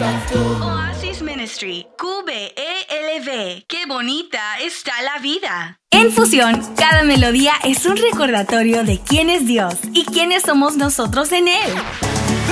Oasis Ministry, QBELV. ¡Qué bonita está la vida! En Fusión, cada melodía es un recordatorio de quién es Dios y quiénes somos nosotros en Él.